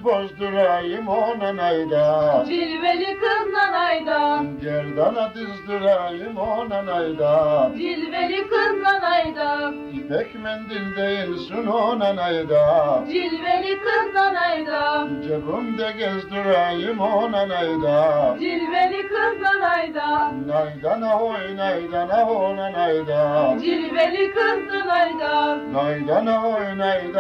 bozdurayım ona nayda. Cilveli kız nanayda, Gerdana dizdirayım ona nayda. cilveli kız nanayda, İpek mendil değilsin ona nayda. cilveli kız nanayda, Cebimde gezdireyim ona nayda. cilveli kız nanayda, Naydana oy naydana ona nayda. cilveli kız nanayda. Naydana oy naydana.